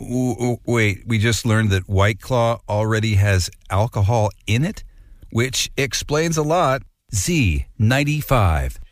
Wait, we just learned that White Claw already has alcohol in it, which explains a lot. Z95.